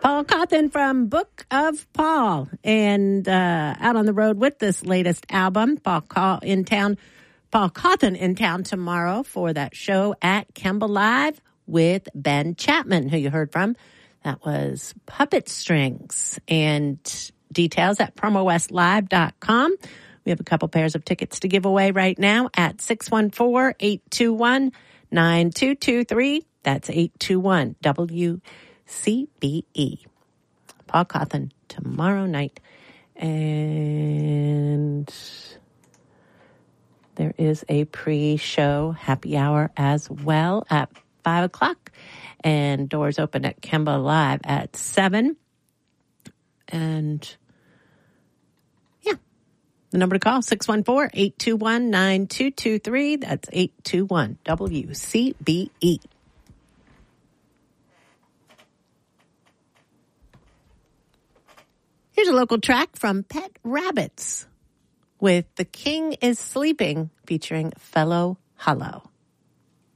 Paul Cawthon from Book of Paul, and out on the road with this latest album. Paul Cawthon in town tomorrow for that show at Kemba Live with Ben Chapman, who you heard from. That was Puppet Strings, and details at promowestlive.com. We have a couple pairs of tickets to give away right now at 614-821-9223. That's 821-WCBE. Paul Cawthon tomorrow night. And there is a pre-show happy hour as well at 5 o'clock. And doors open at Kemba Live at 7. And yeah, the number to call, 614-821-9223. That's 821-WCBE. Here's a local track from Pet Rabbits with The King is Sleeping featuring Fellow Hollow.